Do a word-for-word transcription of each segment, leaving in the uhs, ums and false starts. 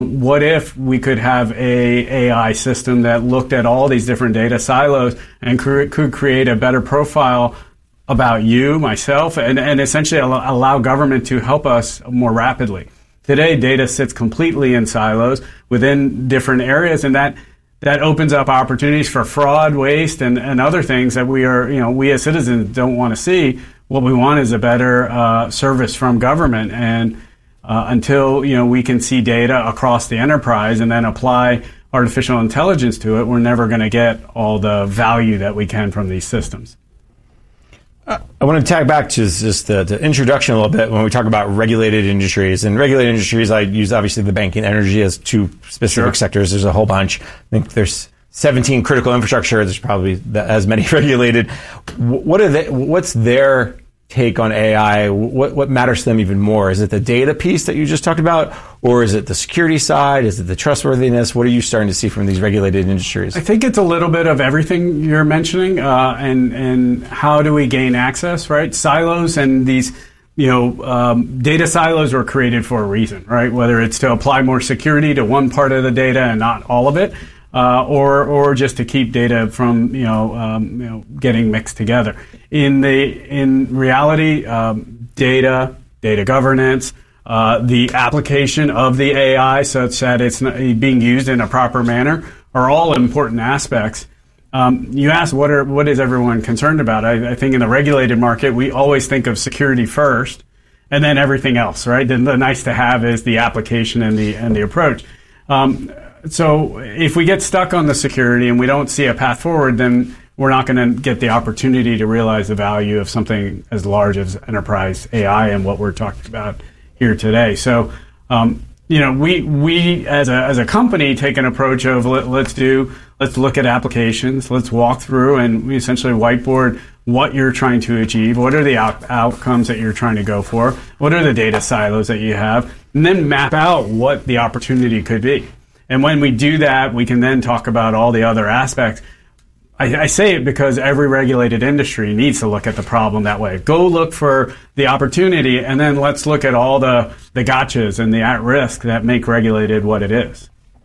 What if we could have a AI system that looked at all these different data silos and cre- could create a better profile about you, myself, and, and essentially allow, allow government to help us more rapidly. Today, data sits completely in silos within different areas, and that that opens up opportunities for fraud, waste, and, and other things that we are, you know, we as citizens don't want to see. What we want is a better uh, service from government, and uh, until you know we can see data across the enterprise and then apply artificial intelligence to it, we're never going to get all the value that we can from these systems. I want to tag back to just the, the introduction a little bit when we talk about regulated industries. And regulated industries, I use obviously the banking and energy as two specific sure. sectors. There's a whole bunch. I think there's seventeen critical infrastructure. There's probably as many regulated. What are they, what's their take on A I? What, what matters to them even more? Is it the data piece that you just talked about? Or is it the security side? Is it the trustworthiness? What are you starting to see from these regulated industries? I think it's a little bit of everything you're mentioning, uh, and and how do we gain access, right? Silos and these, you know, um, data silos were created for a reason, right? Whether it's to apply more security to one part of the data and not all of it, uh, or or just to keep data from, you know, um, you know, getting mixed together. In the in reality, um, data, data governance, Uh, the application of the A I such that it's not being used in a proper manner are all important aspects. Um, you asked what are what is everyone concerned about? I, I think in the regulated market, we always think of security first, and then everything else, right? Then the nice to have is the application and the and the approach. Um, so if we get stuck on the security and we don't see a path forward, then we're not going to get the opportunity to realize the value of something as large as enterprise A I and what we're talking about here today. So, um, you know, we we as a as a company take an approach of let, let's do let's look at applications, let's walk through, and we essentially whiteboard what you're trying to achieve, what are the out- outcomes that you're trying to go for, what are the data silos that you have, and then map out what the opportunity could be. And when we do that, we can then talk about all the other aspects. I, I say it because every regulated industry needs to look at the problem that way. Go look for the opportunity, and then let's look at all the, the gotchas and the at-risk that make regulated what it is.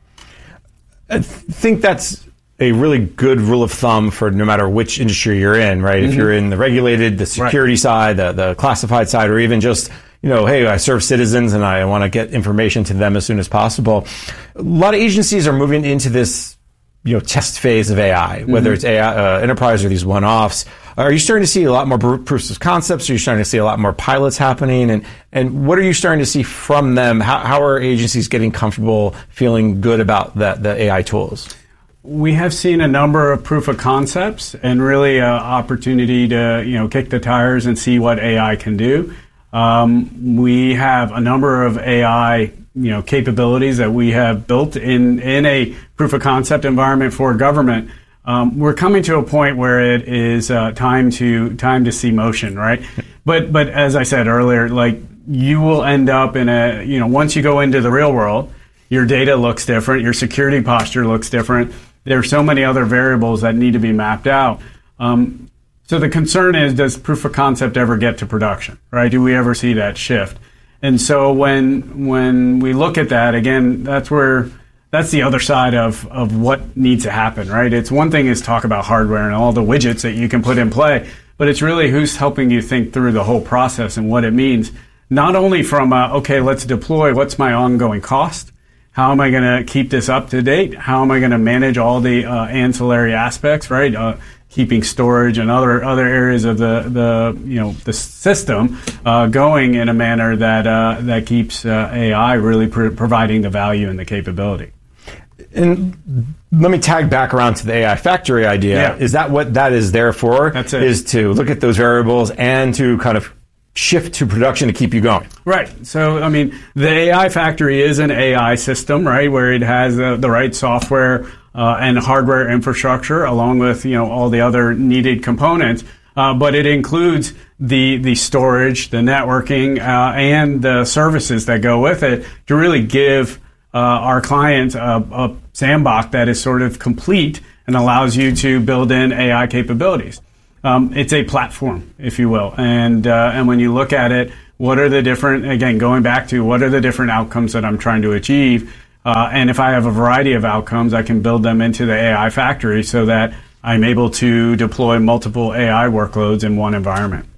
I think that's a really good rule of thumb for no matter which industry you're in, right? Mm-hmm. If you're in the regulated, the security right. side, the, the classified side, or even just, you know, hey, I serve citizens and I want to get information to them as soon as possible. A lot of agencies are moving into this, you know, test phase of A I, whether mm-hmm. it's A I, uh, enterprise or these one-offs. Are you starting to see a lot more proofs of concepts? Are you starting to see a lot more pilots happening? And, and what are you starting to see from them? How, how are agencies getting comfortable, feeling good about the, the A I tools? We have seen a number of proof of concepts and really an opportunity to, you know, kick the tires and see what A I can do. Um, we have a number of A I, you know, capabilities that we have built in, in a proof of concept environment for government. Um, we're coming to a point where it is uh, time to time to see motion, right? But but as I said earlier, like you will end up in a, you know, once you go into the real world, your data looks different, your security posture looks different. There are so many other variables that need to be mapped out. Um, so the concern is, does proof of concept ever get to production, right? Do we ever see that shift? And so when when we look at that, again, that's where that's the other side of, of what needs to happen, right? It's one thing is talk about hardware and all the widgets that you can put in play, but it's really who's helping you think through the whole process and what it means, not only from, uh, okay, let's deploy, what's my ongoing cost? How am I going to keep this up to date? How am I going to manage all the uh, ancillary aspects, right? Uh, keeping storage and other other areas of the, the you know the system uh, going in a manner that uh, that keeps uh, A I really pr- providing the value and the capability. And let me tag back around to the A I factory idea. Yeah. Is that what that is there for? That's it. Is to look at those variables and to kind of shift to production to keep you going. Right. So, I mean, the A I factory is an A I system, right, where it has uh, the right software uh, and hardware infrastructure along with, you know, all the other needed components. Uh, but it includes the the storage, the networking, uh, and the services that go with it to really give uh, our clients a, a sandbox that is sort of complete and allows you to build in A I capabilities. Um, it's a platform, if you will. And uh, and when you look at it, what are the different, again, going back to what are the different outcomes that I'm trying to achieve? Uh, and if I have a variety of outcomes, I can build them into the A I factory so that I'm able to deploy multiple A I workloads in one environment.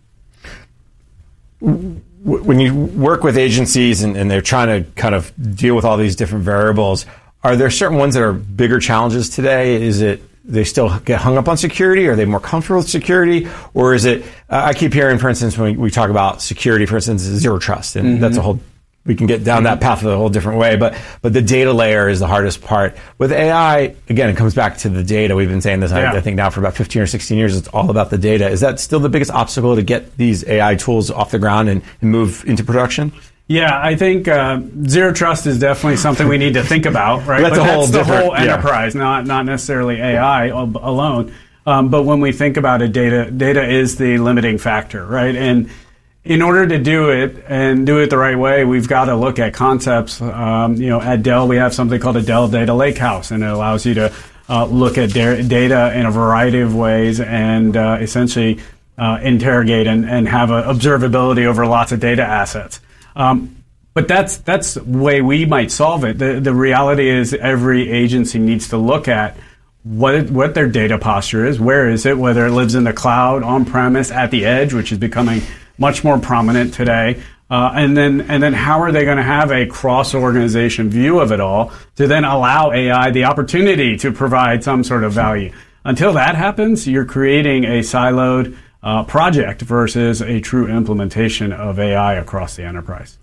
When you work with agencies and, and they're trying to kind of deal with all these different variables, are there certain ones that are bigger challenges today? Is it they still get hung up on security? Are they more comfortable with security? Or is it, uh, I keep hearing, for instance, when we talk about security, for instance, zero trust. And mm-hmm. that's a whole, we can get down that path a whole different way. But but the data layer is the hardest part. With A I, again, it comes back to the data. We've been saying this, yeah. I, I think, now for about fifteen or sixteen years. It's all about the data. Is that still the biggest obstacle to get these A I tools off the ground and, and move into production? Yeah, I think uh, zero trust is definitely something we need to think about, right? That's, but a whole that's the different, whole enterprise, yeah. not not necessarily A I alone. Um, but when we think about it, data data is the limiting factor, right? And in order to do it and do it the right way, we've got to look at concepts. Um, you know, at Dell, we have something called a Dell Data Lakehouse, and it allows you to uh, look at da- data in a variety of ways and uh, essentially uh, interrogate and, and have a observability over lots of data assets. Um, but that's that's the way we might solve it. The the reality is every agency needs to look at what it, what their data posture is, where is it, whether it lives in the cloud, on-premise, at the edge, which is becoming much more prominent today, uh, and then and then how are they going to have a cross-organization view of it all to then allow A I the opportunity to provide some sort of value. Until that happens, you're creating a siloed Uh, project versus a true implementation of A I across the enterprise.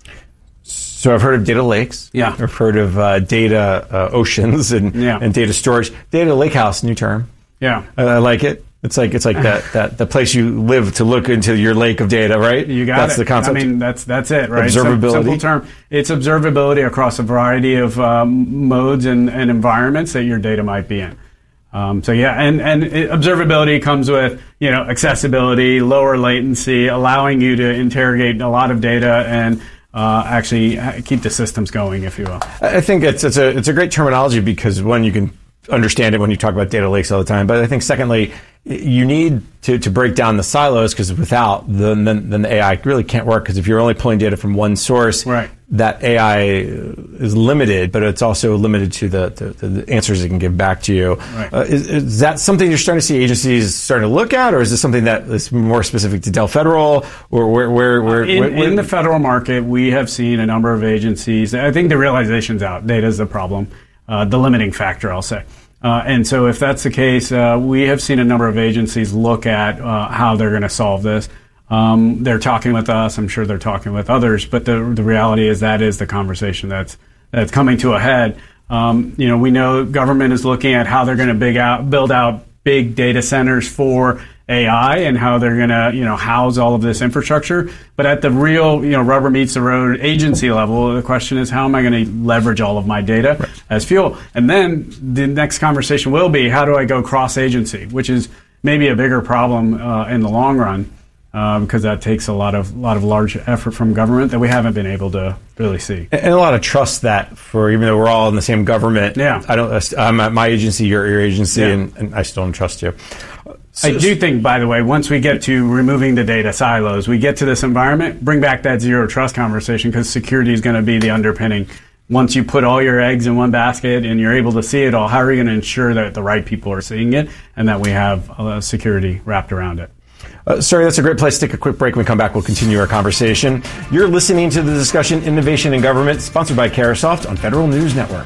So I've heard of data lakes. Yeah. I've heard of uh, data uh, oceans and, yeah. and data storage. Data lakehouse, new term. Yeah. Uh, I like it. It's like it's like that, that the place you live to look into your lake of data, right? You got that's it. the concept. I mean, that's that's it, right? Observability. Simple term. It's observability across a variety of um, modes and, and environments that your data might be in. Um, so yeah, and, and it, observability comes with, you know, accessibility, lower latency, allowing you to interrogate a lot of data and uh, actually keep the systems going, if you will. I think it's it's a it's a great terminology because one, you can understand it when you talk about data lakes all the time, but I think secondly, you need to, to break down the silos because without then, then then the A I really can't work because if you're only pulling data from one source, right. that A I is limited, but it's also limited to the, the, the answers it can give back to you. Right. Uh, is, is that something you're starting to see agencies starting to look at, or is this something that is more specific to Dell Federal, or where? where, where, in, where, where in the federal market, we have seen a number of agencies. I think the realization's out. Data is the problem, uh, the limiting factor, I'll say. Uh, and so if that's the case, uh, we have seen a number of agencies look at uh, how they're going to solve this. Um, they're talking with us. I'm sure they're talking with others. But the the reality is that is the conversation that's that's coming to a head. Um, you know, we know government is looking at how they're going to big out, build out big data centers for A I and how they're going to, you know, house all of this infrastructure. But at the real, you know, rubber meets the road agency level, the question is, how am I going to leverage all of my data right. as fuel? And then the next conversation will be, how do I go cross-agency, which is maybe a bigger problem uh, in the long run. Um, because that takes a lot of lot of large effort from government that we haven't been able to really see, and a lot of trust that for even though we're all in the same government. Yeah, I don't. I'm at my agency, you're your agency, yeah. and, and I still don't trust you. So, I do think, by the way, once we get to removing the data silos, we get to this environment, bring back that zero trust conversation because security is going to be the underpinning. Once you put all your eggs in one basket and you're able to see it all, how are you going to ensure that the right people are seeing it and that we have uh, security wrapped around it? Uh, sorry, that's a great place to take a quick break. When we come back, we'll continue our conversation. You're listening to the discussion Innovation in Government, sponsored by Carahsoft on Federal News Network.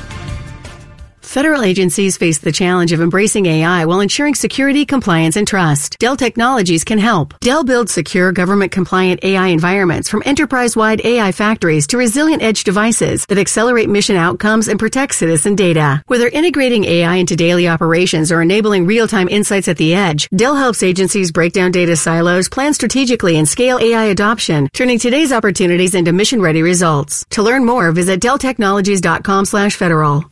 Federal agencies face the challenge of embracing A I while ensuring security, compliance, and trust. Dell Technologies can help. Dell builds secure, government-compliant A I environments from enterprise-wide A I factories to resilient edge devices that accelerate mission outcomes and protect citizen data. Whether integrating A I into daily operations or enabling real-time insights at the edge, Dell helps agencies break down data silos, plan strategically, and scale A I adoption, turning today's opportunities into mission-ready results. To learn more, visit dell technologies dot com slash federal.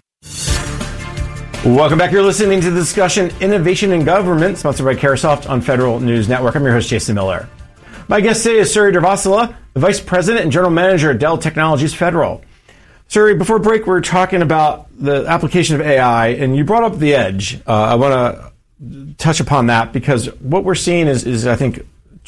Welcome back. You're listening to the discussion Innovation in Government, sponsored by Carahsoft on Federal News Network. I'm your host, Jason Miller. My guest today is Suri Durvasula, the Vice President and General Manager at Dell Technologies Federal. Suri, before break, we were talking about the application of A I, and you brought up the edge. Uh, I want to touch upon that because what we're seeing is, is I think,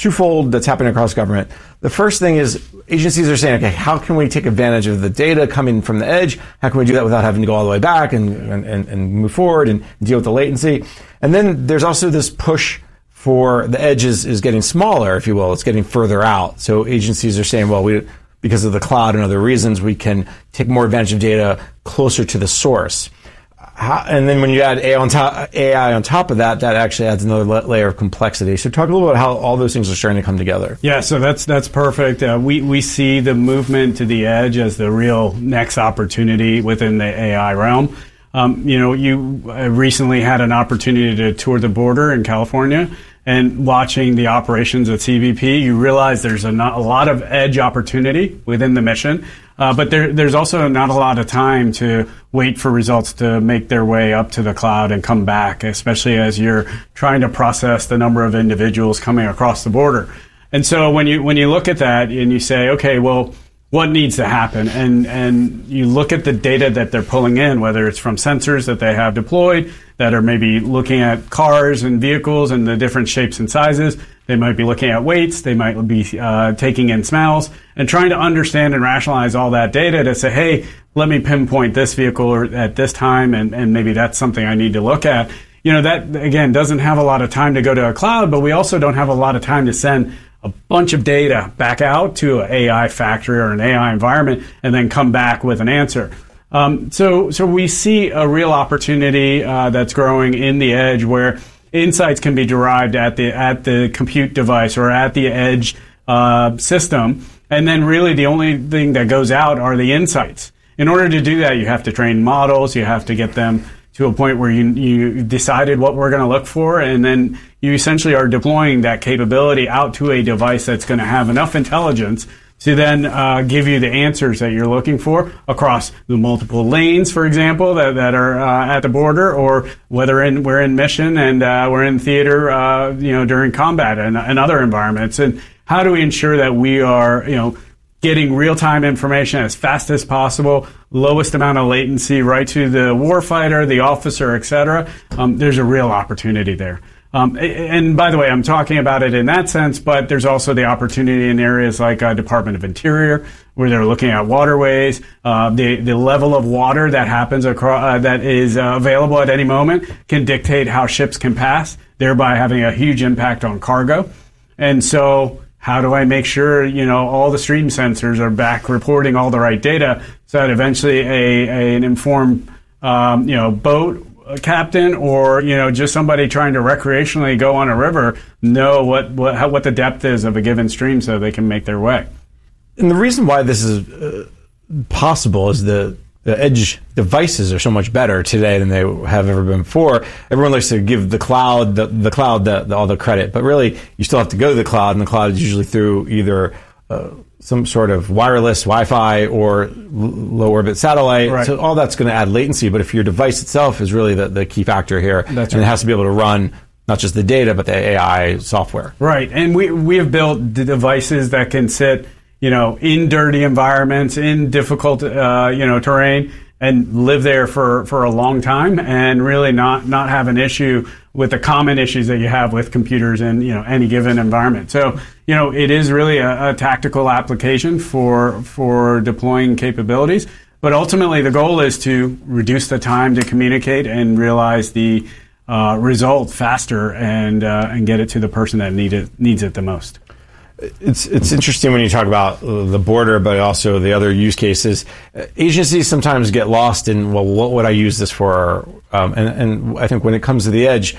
twofold that's happening across government. The first thing is agencies are saying, okay, how can we take advantage of the data coming from the edge? How can we do that without having to go all the way back and, and, and, and move forward and deal with the latency? And then there's also this push for the edge is, is getting smaller, if you will. It's getting further out. So agencies are saying, well, we, because of the cloud and other reasons, we can take more advantage of data closer to the source. How, and then when you add A I, on top, A I on top of that, that actually adds another la- layer of complexity. So talk a little about how all those things are starting to come together. Yeah, so that's that's perfect. Uh, we, we see the movement to the edge as the real next opportunity within the A I realm. Um, you know, you uh, recently had an opportunity to tour the border in California, and watching the operations at C B P, you realize there's a, not, a lot of edge opportunity within the mission, uh, but there, there's also not a lot of time to wait for results to make their way up to the cloud and come back, especially as you're trying to process the number of individuals coming across the border. And so when you when you look at that and you say, okay, well, what needs to happen? And and you look at the data that they're pulling in, whether it's from sensors that they have deployed that are maybe looking at cars and vehicles and the different shapes and sizes. They might be looking at weights. They might be uh, taking in smells and trying to understand and rationalize all that data to say, hey, let me pinpoint this vehicle at this time, and, and maybe that's something I need to look at. You know, that, again, doesn't have a lot of time to go to a cloud, but we also don't have a lot of time to send a bunch of data back out to an A I factory or an A I environment and then come back with an answer. Um, so, so we see a real opportunity uh, that's growing in the edge where insights can be derived at the at the compute device or at the edge uh, system, and then really the only thing that goes out are the insights. In order to do that, you have to train models. You have to get them to a point where you you decided what we're going to look for, and then you essentially are deploying that capability out to a device that's going to have enough intelligence to then uh, give you the answers that you're looking for across the multiple lanes, for example, that, that are uh, at the border, or whether in, we're in mission and uh, we're in theater, uh, you know, during combat and, and other environments. And how do we ensure that we are, you know, getting real-time information as fast as possible, lowest amount of latency right to the warfighter, the officer, et cetera? Um, there's a real opportunity there. Um, and by the way, I'm talking about it in that sense, but there's also the opportunity in areas like uh, Department of Interior, where they're looking at waterways, uh, the the level of water that happens across uh, that is uh, available at any moment can dictate how ships can pass, thereby having a huge impact on cargo. And so, how do I make sure, you know, all the stream sensors are back reporting all the right data so that eventually a, a an informed, um, you know, boat captain or, you know, just somebody trying to recreationally go on a river know what what, how, what the depth is of a given stream so they can make their way. And the reason why this is uh, possible is the, the edge devices are so much better today than they have ever been before. Everyone likes to give the cloud the, the cloud the, the, all the credit, but really you still have to go to the cloud, and the cloud is usually through either uh, some sort of wireless Wi-Fi or l- low orbit satellite. Right. So all that's going to add latency. But if your device itself is really the, the key factor here, that's and right. it has to be able to run not just the data, but the A I software. Right. And we, we have built the devices that can sit, you know, in dirty environments, in difficult, uh, you know, terrain, and live there for, for a long time, and really not, not have an issue with the common issues that you have with computers in, you know, any given environment. So, you know, it is really a, a tactical application for for deploying capabilities. But ultimately, the goal is to reduce the time to communicate and realize the uh, result faster, and uh, and get it to the person that need it, needs it the most. It's it's interesting when you talk about the border, but also the other use cases. Agencies sometimes get lost in, well, what would I use this for? Um, and, and I think when it comes to the edge,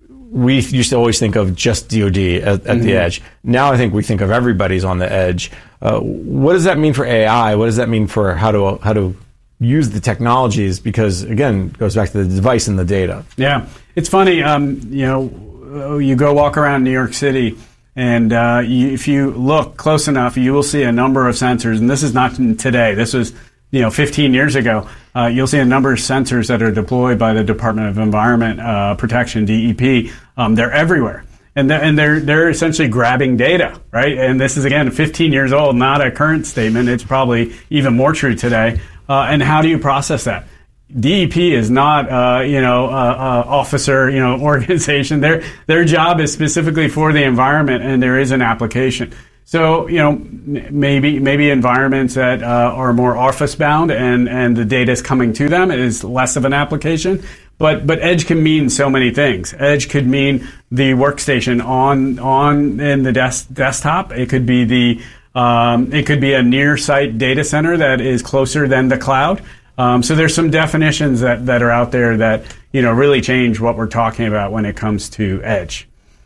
we used to always think of just D O D at, at mm-hmm. the edge. Now I think we think of everybody's on the edge. Uh, what does that mean for A I? What does that mean for how to how to use the technologies? Because again, it goes back to the device and the data. Yeah, it's funny. Um, you know, you go walk around New York City. And uh, you, if you look close enough, you will see a number of sensors. And this is not today. This was, you know, fifteen years ago. Uh, you'll see a number of sensors that are deployed by the Department of Environment uh, Protection, D E P. Um, they're everywhere, and they're, and they're they're essentially grabbing data, right? And this is again fifteen years old, not a current statement. It's probably even more true today. Uh, and how do you process that? D E P is not, uh, you know, uh, uh, officer, you know, organization. Their their job is specifically for the environment, and there is an application. So, you know, maybe maybe environments that uh, are more office bound and, and the data is coming to them is less of an application. But but edge can mean so many things. Edge could mean the workstation on on in the desk, desktop. It could be the um, it could be a near site data center that is closer than the cloud. Um, so there's some definitions that, that are out there that, you know, really change what we're talking about when it comes to edge.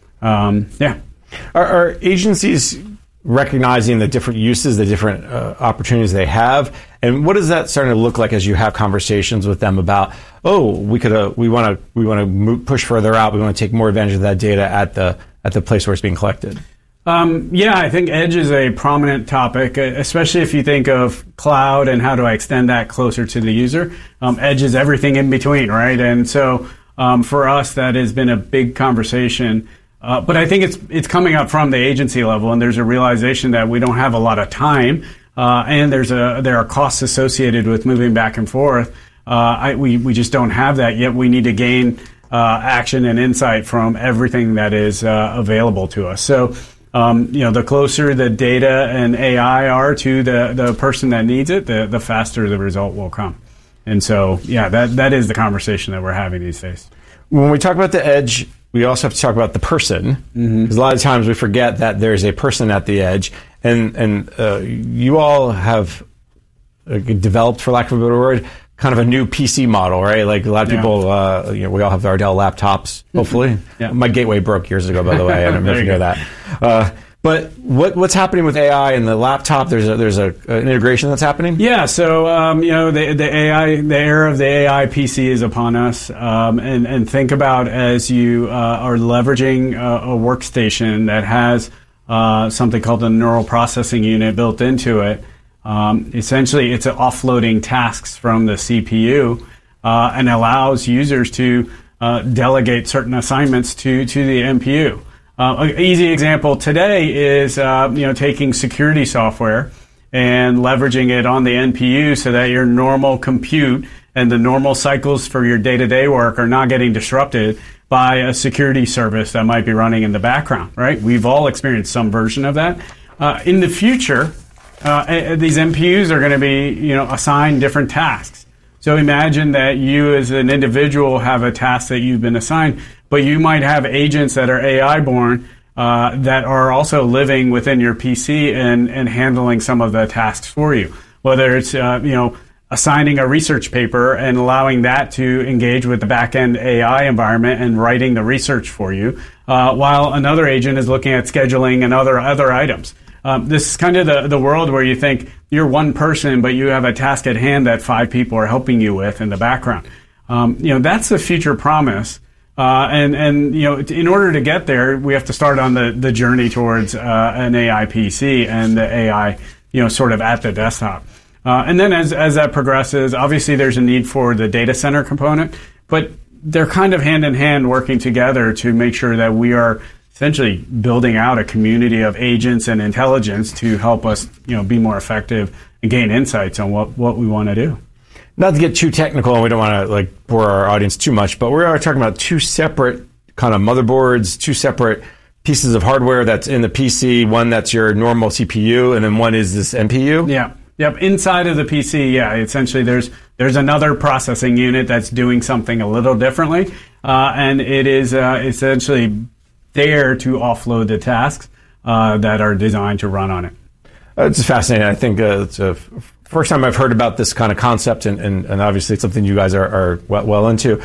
Um, yeah. Are, are agencies recognizing the different uses, the different uh, opportunities they have, and what is that starting to look like as you have conversations with them about, oh, we could, uh, we want to, we want to push further out, we want to take more advantage of that data at the at the place where it's being collected? Um, yeah, I think edge is a prominent topic, especially if you think of cloud and how do I extend that closer to the user. Um, edge is everything in between, right? And so um, for us, that has been a big conversation. Uh, but I think it's it's coming up from the agency level, and there's a realization that we don't have a lot of time, uh, and there's a there are costs associated with moving back and forth. Uh, I, we we just don't have that yet. We need to gain uh, action and insight from everything that is uh, available to us. So. Um, you know, the closer the data and A I are to the, the person that needs it, the, the faster the result will come. And so, yeah, that that is the conversation that we're having these days. When we talk about the edge, we also have to talk about the person. Because mm-hmm. a lot of times we forget that there's a person at the edge. And, and uh, you all have uh, developed, for lack of a better word, kind of a new P C model, right? Like a lot of people, yeah. uh, you know, we all have our Dell laptops, hopefully. Yeah. My Gateway broke years ago, by the way. I don't know if you know that. Uh, but what what's happening with A I and the laptop? There's a, there's a, an integration that's happening. Yeah. So um, you know, the the A I, the era of the A I P C is upon us. Um, and and think about as you uh, are leveraging a, a workstation that has uh, something called a neural processing unit built into it. Um, essentially, it's offloading tasks from the C P U uh, and allows users to uh, delegate certain assignments to, to the N P U. Uh, an easy example today is uh, you know taking security software and leveraging it on the N P U so that your normal compute and the normal cycles for your day-to-day work are not getting disrupted by a security service that might be running in the background. Right? We've all experienced some version of that. Uh, in the future. Uh, these N P Us are going to be, you know, assigned different tasks. So imagine that you as an individual have a task that you've been assigned, but you might have agents that are A I born uh, that are also living within your P C and, and handling some of the tasks for you. Whether it's, uh, you know, assigning a research paper and allowing that to engage with the back-end A I environment and writing the research for you, uh, while another agent is looking at scheduling and other other items. Um, this is kind of the, the world where you think you're one person, but you have a task at hand that five people are helping you with in the background. Um, you know, that's the future promise. Uh, and, and, you know, in order to get there, we have to start on the, the journey towards uh, an A I P C and the A I, you know, sort of at the desktop. Uh, and then as, as that progresses, obviously there's a need for the data center component, but they're kind of hand in hand working together to make sure that we are essentially building out a community of agents and intelligence to help us, you know, be more effective and gain insights on what, what we want to do. Not to get too technical, and we don't want to like bore our audience too much, but we are talking about two separate kind of motherboards, two separate pieces of hardware that's in the P C. One that's your normal C P U, and then one is this N P U. Yeah. Yep. Inside of the P C, yeah, essentially there's there's another processing unit that's doing something a little differently, uh, and it is uh, essentially there to offload the tasks uh, that are designed to run on it. Uh, it's fascinating. I think uh, it's a first time I've heard about this kind of concept, and, and, and obviously it's something you guys are, are well, well into.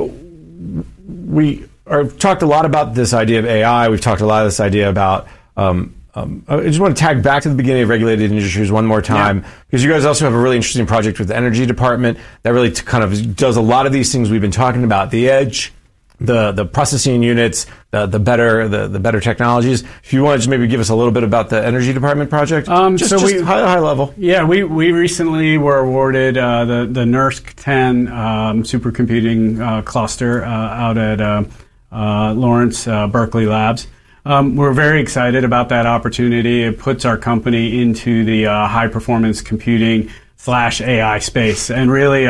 We are, talked a lot about this idea of A I. We've talked a lot of this idea about um, um, I just want to tag back to the beginning of regulated industries one more time, yeah. because you guys also have a really interesting project with the energy department that really t- kind of does a lot of these things we've been talking about, the edge, the the processing units, the the better the, the better technologies. If you want to just maybe give us a little bit about the energy department project, um, just, so just we, high, high level. Yeah, we we recently were awarded uh, the the NERSC ten um, supercomputing uh, cluster uh, out at uh, uh, Lawrence uh, Berkeley Labs. Um, we're very excited about that opportunity. It puts our company into the uh, high performance computing slash A I space, and really. Um,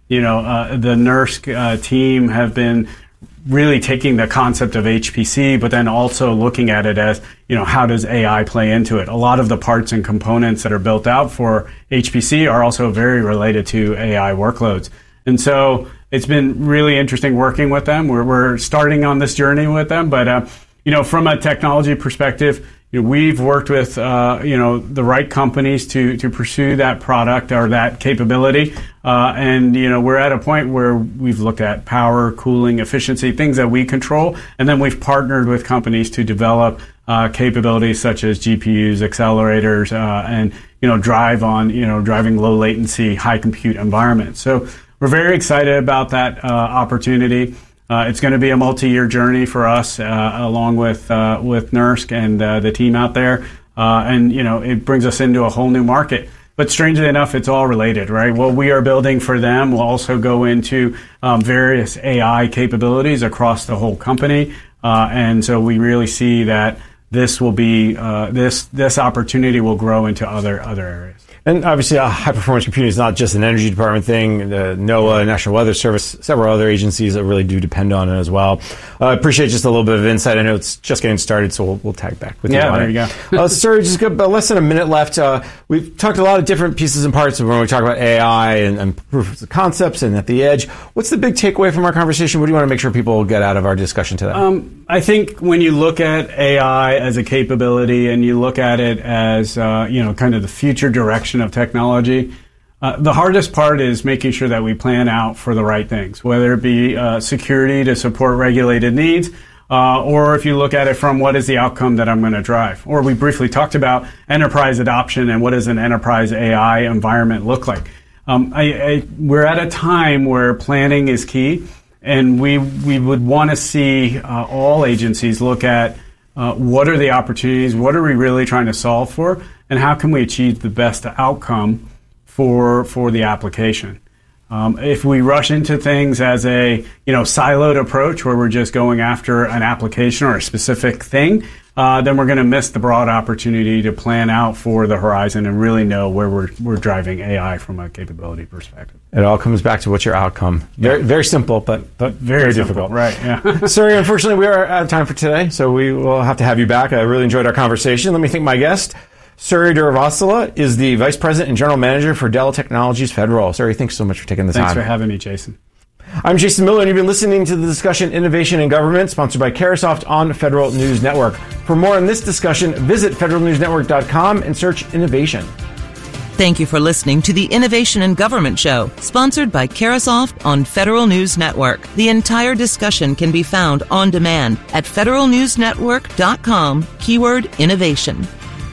you know, uh, the NERSC uh, team have been really taking the concept of H P C, but then also looking at it as, you know, how does A I play into it? A lot of the parts and components that are built out for H P C are also very related to A I workloads. And so it's been really interesting working with them. We're, we're starting on this journey with them, but, uh, you know, from a technology perspective, you know, we've worked with, uh, you know, the right companies to, to pursue that product or that capability. Uh, and, you know, we're at a point where we've looked at power, cooling, efficiency, things that we control. And then we've partnered with companies to develop uh, capabilities such as G P Us, accelerators, uh, and, you know, drive on, you know, driving low latency, high compute environments. So we're very excited about that uh, opportunity. Uh, it's going to be a multi-year journey for us, uh, along with uh, with NERSC and uh, the team out there, uh, and you know it brings us into a whole new market. But strangely enough, it's all related, right? What we are building for them will also go into um, various A I capabilities across the whole company, uh, and so we really see that this will be uh, this this opportunity will grow into other other areas. And obviously, uh, high-performance computing is not just an energy department thing. The NOAA, National Weather Service, several other agencies that really do depend on it as well. I uh, appreciate just a little bit of insight. I know it's just getting started, so we'll, we'll tag back with you yeah, on there it. you go. uh, sir, just got about less than a minute left. Uh, we've talked a lot of different pieces and parts of when we talk about A I and, and proof of concepts and at the edge. What's the big takeaway from our conversation? What do you want to make sure people get out of our discussion today? Um, I think when you look at A I as a capability and you look at it as, uh, you know, kind of the future direction of technology, Uh, the hardest part is making sure that we plan out for the right things, whether it be uh, security to support regulated needs, uh, or if you look at it from what is the outcome that I'm going to drive. Or we briefly talked about enterprise adoption and what does an enterprise A I environment look like. Um, I, I, we're at a time where planning is key, and we we would want to see uh, all agencies look at uh, what are the opportunities, what are we really trying to solve for, and how can we achieve the best outcome for for the application. Um, if we rush into things as a you know siloed approach where we're just going after an application or a specific thing, uh, then we're going to miss the broad opportunity to plan out for the horizon and really know where we're we're driving A I from a capability perspective. It all comes back to what's your outcome. Very very simple, but but very, very difficult. Right? Yeah. Sorry, unfortunately, we are out of time for today, so we will have to have you back. I really enjoyed our conversation. Let me thank my guest. Suri Durvasula is the Vice President and General Manager for Dell Technologies Federal. Suri, thanks so much for taking the thanks time. Thanks for having me, Jason. I'm Jason Miller, and you've been listening to the discussion Innovation in Government, sponsored by Carahsoft on Federal News Network. For more on this discussion, visit federal news network dot com and search innovation. Thank you for listening to the Innovation in Government Show, sponsored by Carahsoft on Federal News Network. The entire discussion can be found on demand at federal news network dot com, keyword innovation.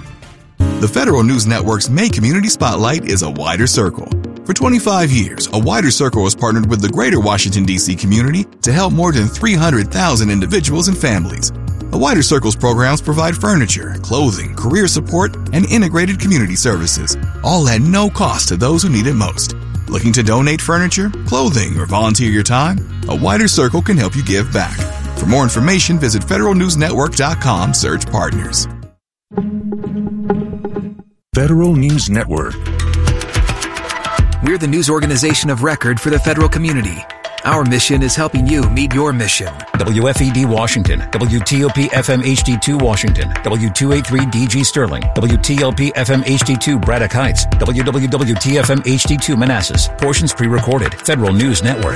The Federal News Network's May Community Spotlight is a wider circle. For twenty-five years, a wider circle has partnered with the greater Washington, D C community to help more than three hundred thousand individuals and families. A wider circle's programs provide furniture, clothing, career support, and integrated community services, all at no cost to those who need it most. Looking to donate furniture, clothing, or volunteer your time? A wider circle can help you give back. For more information, visit federal news network dot com, search partners. Federal News Network. We're the news organization of record for the federal community. Our mission is helping you meet your mission. W F E D Washington, W T O P F M H D two Washington, W two eighty-three D G Sterling, W T L P F M H D two Braddock Heights, W W W T F M H D two Manassas. Portions pre-recorded. Federal News Network.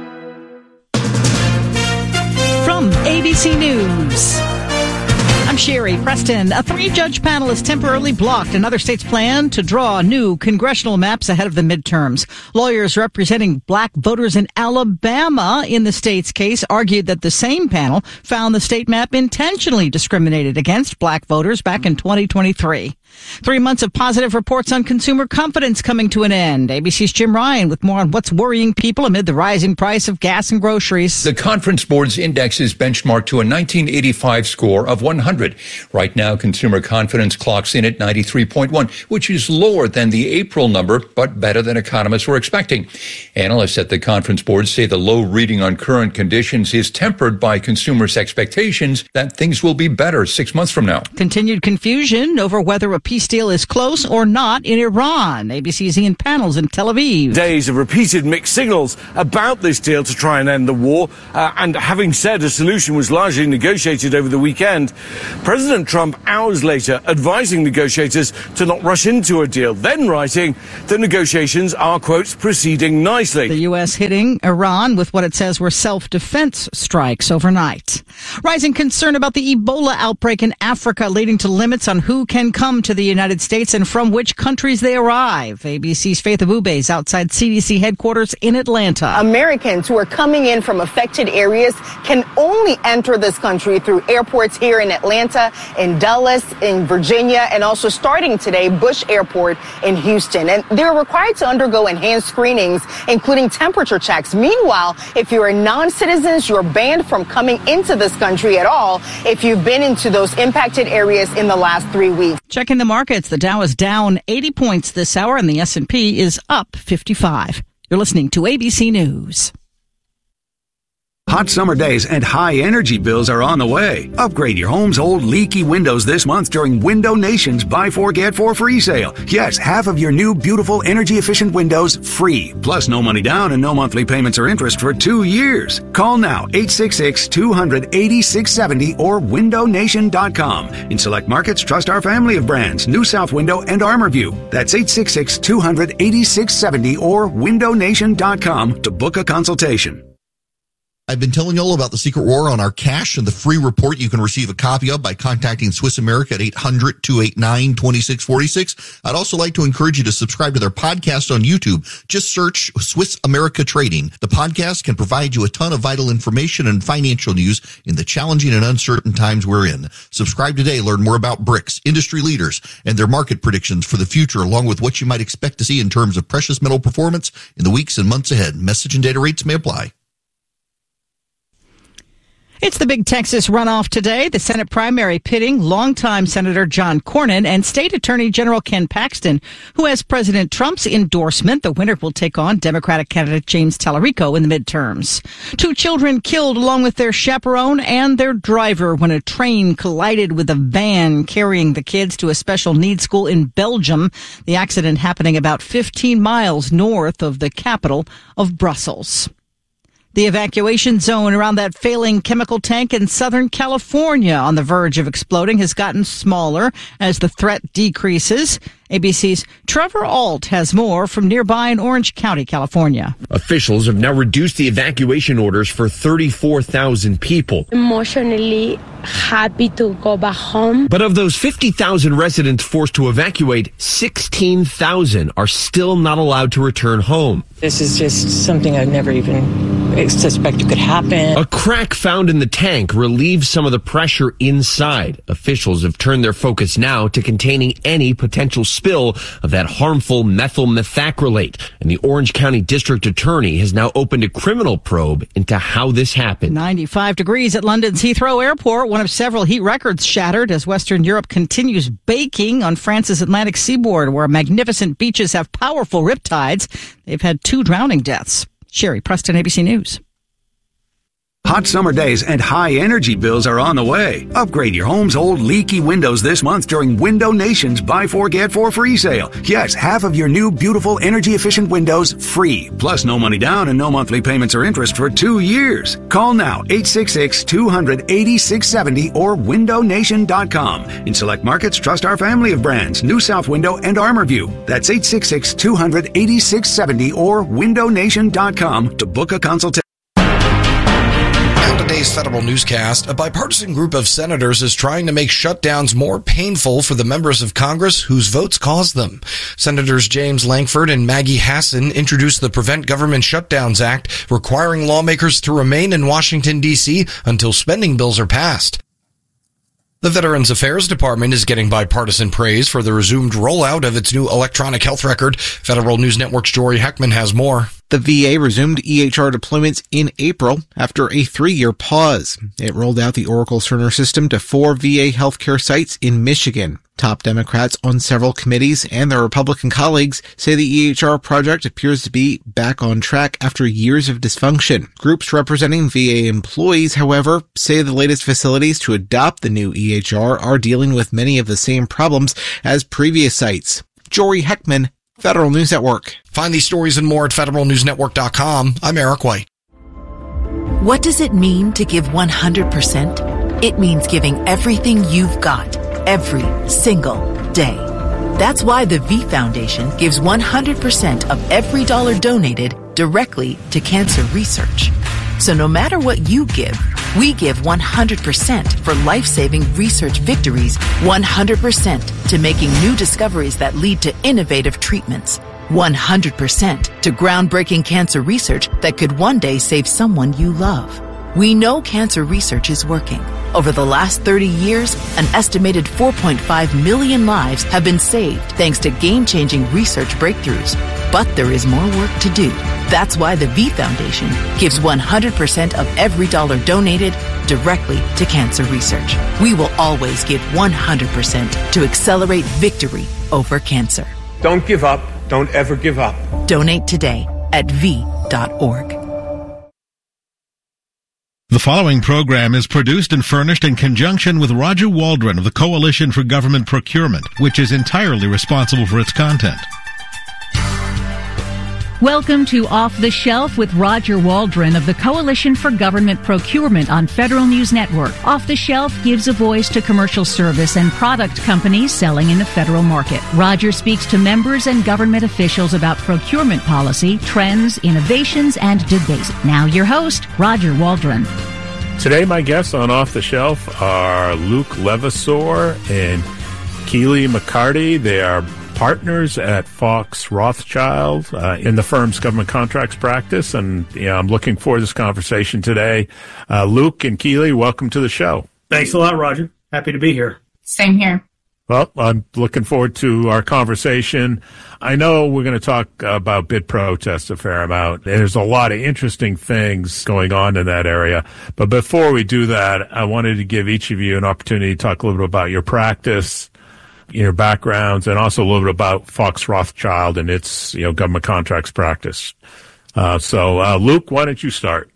From A B C News, I'm Sherry Preston. A three-judge panel has temporarily blocked another state's plan to draw new congressional maps ahead of the midterms. Lawyers representing black voters in Alabama in the state's case argued that the same panel found the state map intentionally discriminated against black voters back in twenty twenty-three. Three months of positive reports on consumer confidence coming to an end. A B C's Jim Ryan with more on what's worrying people amid the rising price of gas and groceries. The Conference Board's index is benchmarked to a nineteen eighty-five score of one hundred. Right now, consumer confidence clocks in at ninety-three point one, which is lower than the April number, but better than economists were expecting. Analysts at the Conference Board say the low reading on current conditions is tempered by consumers' expectations that things will be better six months from now. Continued confusion over whether a peace deal is close or not in Iran. A B C's Ian Panels in Tel Aviv. Days of repeated mixed signals about this deal to try and end the war. Uh, and having said a solution was largely negotiated over the weekend, President Trump hours later advising negotiators to not rush into a deal, then writing that negotiations are, quote, proceeding nicely. The U S hitting Iran with what it says were self-defense strikes overnight. Rising concern about the Ebola outbreak in Africa leading to limits on who can come to the United States and from which countries they arrive. A B C's Faith Abube is outside C D C headquarters in Atlanta. Americans who are coming in from affected areas can only enter this country through airports here in Atlanta, in Dulles, in Virginia, and also starting today, Bush Airport in Houston. And they're required to undergo enhanced screenings, including temperature checks. Meanwhile, if you're a non-citizen, you're banned from coming into this country at all if you've been into those impacted areas in the last three weeks. Checking the markets, the Dow is down eighty points this hour and the S and P is up fifty-five. You're listening to A B C News. Hot summer days and high energy bills are on the way. Upgrade your home's old leaky windows this month during Window Nation's Buy Four Get Four free sale. Yes, half of your new beautiful energy efficient windows free. Plus no money down and no monthly payments or interest for two years. Call now eight six six, two hundred, eighty-six seventy or window nation dot com. In select markets, trust our family of brands, New South Window and ArmorView. That's eight six six, two hundred, eighty-six seventy or window nation dot com to book a consultation. I've been telling you all about the Secret War on our cash and the free report you can receive a copy of by contacting Swiss America at eight hundred, two eight nine, two six four six. I'd also like to encourage you to subscribe to their podcast on YouTube. Just search Swiss America Trading. The podcast can provide you a ton of vital information and financial news in the challenging and uncertain times we're in. Subscribe today. Learn more about BRICS, industry leaders, and their market predictions for the future, along with what you might expect to see in terms of precious metal performance in the weeks and months ahead. Message and data rates may apply. It's the big Texas runoff today. The Senate primary pitting longtime Senator John Cornyn and State Attorney General Ken Paxton, who has President Trump's endorsement. The winner will take on Democratic candidate James Tallarico in the midterms. Two children killed along with their chaperone and their driver when a train collided with a van carrying the kids to a special needs school in Belgium. The accident happening about fifteen miles north of the capital of Brussels. The evacuation zone around that failing chemical tank in Southern California on the verge of exploding has gotten smaller as the threat decreases. A B C's Trevor Alt has more from nearby in Orange County, California. Officials have now reduced the evacuation orders for thirty-four thousand people. Emotionally happy to go back home. But of those fifty thousand residents forced to evacuate, sixteen thousand are still not allowed to return home. This is just something I never even suspected could happen. A crack found in the tank relieves some of the pressure inside. Officials have turned their focus now to containing any potential spill of that harmful methyl methacrylate. And the Orange County District Attorney has now opened a criminal probe into how this happened. ninety-five degrees at London's Heathrow Airport. One of several heat records shattered as Western Europe continues baking on France's Atlantic seaboard, where magnificent beaches have powerful riptides. They've had two drowning deaths. Sherry Preston, A B C News. Hot summer days and high energy bills are on the way. Upgrade your home's old leaky windows this month during Window Nation's Buy Four Get Four free sale. Yes, half of your new beautiful energy efficient windows free. Plus no money down and no monthly payments or interest for two years. Call now eight six six, two hundred, eighty-six seventy or window nation dot com. In select markets, trust our family of brands, New South Window and ArmorView. That's eight six six, two hundred, eighty-six seventy or window nation dot com to book a consultation. Today's Federal Newscast, a bipartisan group of senators is trying to make shutdowns more painful for the members of Congress whose votes caused them. Senators James Lankford and Maggie Hassan introduced the Prevent Government Shutdowns Act, requiring lawmakers to remain in Washington, D C until spending bills are passed. The Veterans Affairs Department is getting bipartisan praise for the resumed rollout of its new electronic health record. Federal News Network's Jory Heckman has more. The V A resumed E H R deployments in April after a three-year pause. It rolled out the Oracle Cerner system to four V A healthcare sites in Michigan. Top Democrats on several committees and their Republican colleagues say the E H R project appears to be back on track after years of dysfunction. Groups representing V A employees, however, say the latest facilities to adopt the new E H R are dealing with many of the same problems as previous sites. Jory Heckman, Federal News Network. Find these stories and more at federal news network dot com. I'm Eric White. What does it mean to give one hundred percent? It means giving everything you've got, every single day. That's why the V Foundation gives one hundred percent of every dollar donated directly to cancer research. So no matter what you give, we give one hundred percent for life-saving research victories, one hundred percent to making new discoveries that lead to innovative treatments, one hundred percent to groundbreaking cancer research that could one day save someone you love. We know cancer research is working. Over the last thirty years, an estimated four point five million lives have been saved thanks to game-changing research breakthroughs. But there is more work to do. That's why the V Foundation gives one hundred percent of every dollar donated directly to cancer research. We will always give one hundred percent to accelerate victory over cancer. Don't give up. Don't ever give up. Donate today at v dot org. The following program is produced and furnished in conjunction with Roger Waldron of the Coalition for Government Procurement, which is entirely responsible for its content. Welcome to Off the Shelf with Roger Waldron of the Coalition for Government Procurement on Federal News Network. Off the Shelf gives a voice to commercial service and product companies selling in the federal market. Roger speaks to members and government officials about procurement policy, trends, innovations, and debate. Now your host, Roger Waldron. Today my guests on Off the Shelf are Luke Levasseur and Keely McCarty. They are partners at Fox Rothschild uh, in the firm's government contracts practice, and you know, I'm looking forward to this conversation today. Uh, Luke and Keely, welcome to the show. Thanks a lot, Roger. Happy to be here. Same here. Well, I'm looking forward to our conversation. I know we're going to talk about bid protests a fair amount. There's a lot of interesting things going on in that area. But before we do that, I wanted to give each of you an opportunity to talk a little bit about your practice, your backgrounds, and also a little bit about Fox Rothschild and its, you know, government contracts practice. Uh, so, uh, Luke, why don't you start?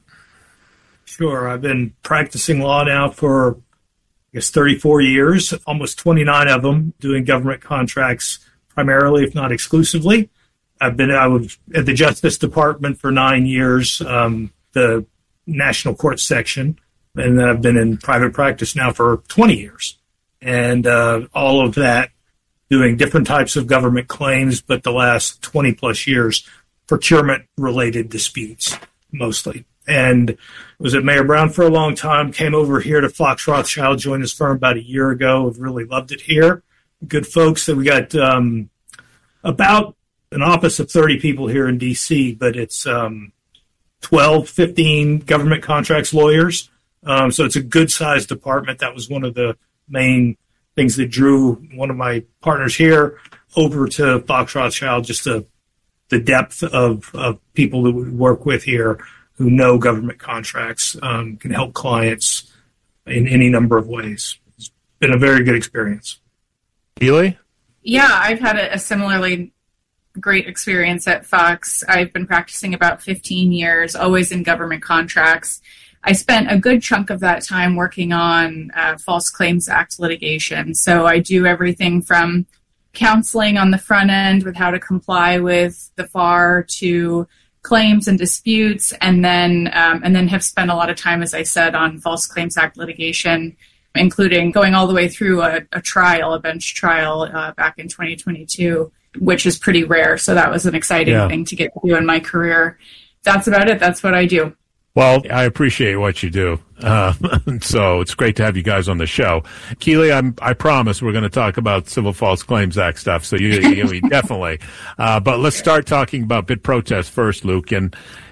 Sure. I've been practicing law now for, I guess, thirty-four years, almost twenty-nine of them doing government contracts primarily, if not exclusively. I've been I was at the Justice Department for nine years, um, the National Court section, and I've been in private practice now for twenty years. And uh, all of that doing different types of government claims, but the last twenty plus years, procurement-related disputes mostly. And was at Mayor Brown for a long time, came over here to Fox Rothschild, joined his firm about a year ago. I've really loved it here. Good folks. That we got um, about an office of thirty people here in D C, but it's um, twelve, fifteen government contracts lawyers. Um, so it's a good-sized department. That was one of the main things that drew one of my partners here over to Fox Rothschild, just the, the depth of, of people that we work with here who know government contracts, um, can help clients in any number of ways. It's been a very good experience. Keely? Yeah, I've had a, a similarly great experience at Fox. I've been practicing about fifteen years, always in government contracts. I spent a good chunk of that time working on uh, False Claims Act litigation. So I do everything from counseling on the front end with how to comply with the F A R to claims and disputes, and then um, and then have spent a lot of time, as I said, on False Claims Act litigation, including going all the way through a, a trial, a bench trial uh, back in twenty twenty-two, which is pretty rare. So that was an exciting yeah. thing to get to do in my career. That's about it. That's what I do. Well, I appreciate what you do. Uh, so it's great to have you guys on the show. Keely, I'm, I promise we're going to talk about Civil False Claims Act stuff. So you, you definitely. Uh, but let's start talking about bid protests first, Luke. And,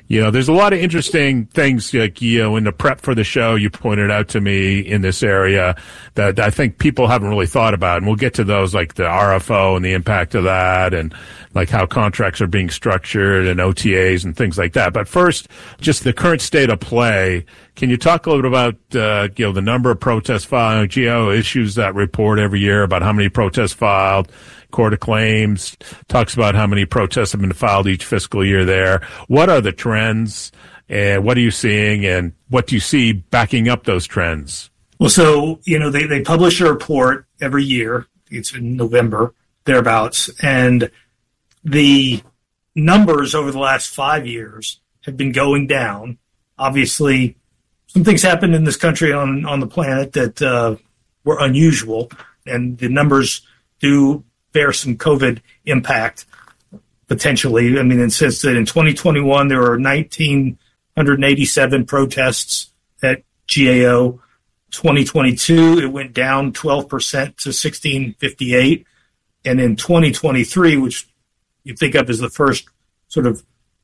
You know, there's a lot of interesting things, like, you know, in the prep for the show, you pointed out to me in this area that I think people haven't really thought about. And we'll get to those, like the R F O and the impact of that, and like how contracts are being structured and O T As and things like that. But first, just the current state of play. Can you talk a little bit about, uh, you know, the number of protests filed? G A O issues that report every year about how many protests filed. Court of Claims talks about how many protests have been filed each fiscal year there. What are the trends, and what are you seeing, and what do you see backing up those trends? Well, so, you know, they, they publish a report every year. It's in November, thereabouts. And the numbers over the last five years have been going down. Obviously, some things happened in this country on, on the planet that uh, were unusual, and the numbers do bear some COVID impact, potentially. I mean, it says that in twenty twenty-one, there were one thousand nine hundred eighty-seven protests at G A O. twenty twenty-two, it went down twelve percent to sixteen fifty-eight. And in twenty twenty-three, which you think of as the first sort of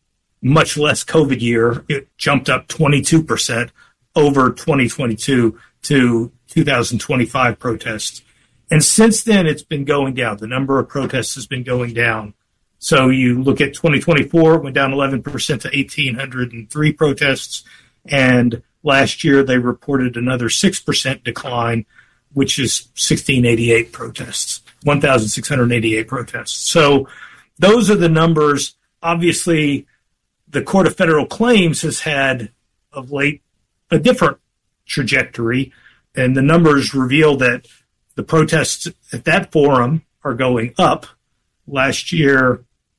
much less COVID year, it jumped up twenty-two percent over twenty twenty-two to two thousand twenty-five protests. And since then, it's been going down. The number of protests has been going down. So you look at twenty twenty-four, it went down eleven percent to one thousand eight hundred three protests. And last year, they reported another six percent decline, which is one thousand six hundred eighty-eight protests, one thousand six hundred eighty-eight protests. So those are the numbers. Obviously, the Court of Federal Claims has had, of late, a different trajectory. And the numbers reveal that the protests at that forum are going up. Last year,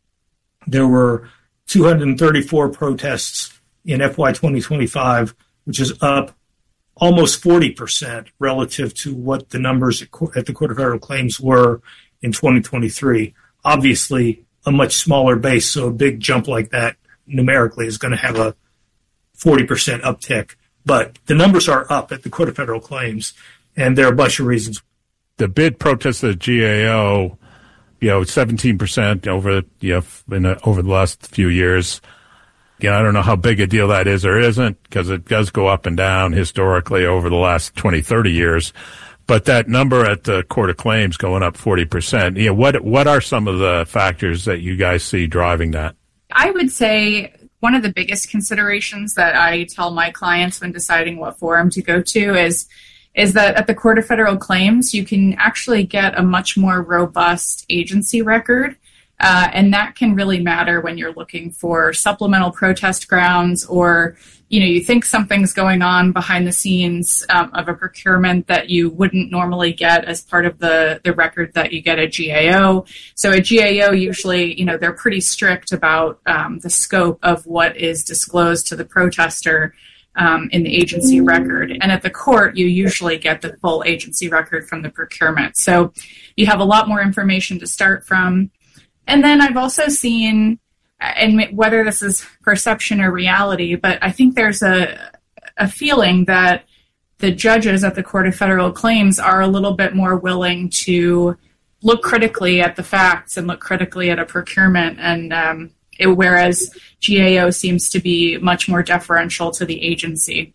there were two hundred thirty-four protests in F Y twenty twenty-five, which is up almost forty percent relative to what the numbers at, at the Court of Federal Claims were in twenty twenty-three. Obviously, a much smaller base, so a big jump like that numerically is going to have a forty percent uptick. But the numbers are up at the Court of Federal Claims, and there are a bunch of reasons. The bid protests at G A O, you know, seventeen percent over, you know, in a, over the last few years. You know, I don't know how big a deal that is or isn't, because it does go up and down historically over the last twenty, thirty years. But that number at the Court of Claims going up forty percent, you know, what, what are some of the factors that you guys see driving that? I would say one of the biggest considerations that I tell my clients when deciding what forum to go to is is that at the Court of Federal Claims, you can actually get a much more robust agency record. Uh, and that can really matter when you're looking for supplemental protest grounds, or, you know, you think something's going on behind the scenes um, of a procurement that you wouldn't normally get as part of the, the record that you get at G A O. So at G A O, usually, you know, they're pretty strict about um, the scope of what is disclosed to the protester Um, in the agency record. And at the court, you usually get the full agency record from the procurement. So you have a lot more information to start from. And then I've also seen, and whether this is perception or reality, but I think there's a, a feeling that the judges at the Court of Federal Claims are a little bit more willing to look critically at the facts and look critically at a procurement, and um, It, whereas G A O seems to be much more deferential to the agency.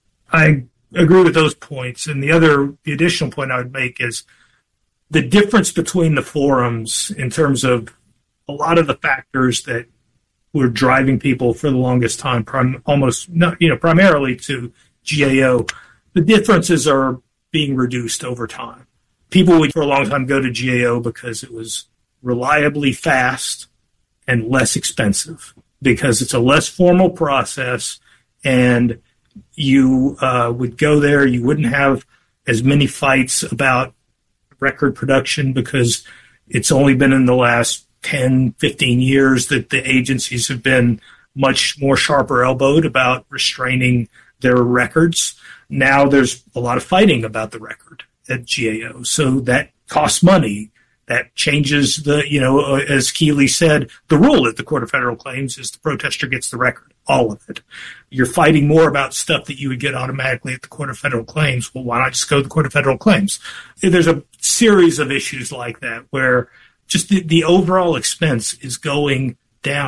I agree with those points. And the other, the additional point I would make is the difference between the forums in terms of a lot of the factors that were driving people for the longest time, prim, almost, not, you know, primarily to G A O. The differences are being reduced over time. People would, for a long time, go to G A O because it was reliably fast and less expensive, because it's a less formal process, and you uh, would go there. You wouldn't have as many fights about record production, because it's only been in the last ten, fifteen years that the agencies have been much more sharper elbowed about restraining their records. Now there's a lot of fighting about the record at G A O. So that costs money. That changes the, you know, as Keeley said, the rule at the Court of Federal Claims is the protester gets the record, all of it. You're fighting more about stuff that you would get automatically at the Court of Federal Claims. Well, why not just go to the Court of Federal Claims? There's a series of issues like that where just the, the overall expense is going down